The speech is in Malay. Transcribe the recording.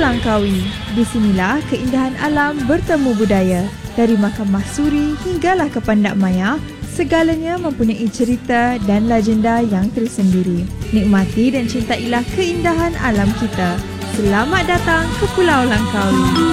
Langkawi. Di sinilah keindahan alam bertemu budaya. Dari Mahkamah Suri hinggalah ke Pandak Maya, segalanya mempunyai cerita dan legenda yang tersendiri. Nikmati dan cintailah keindahan alam kita. Selamat datang ke Pulau Langkawi.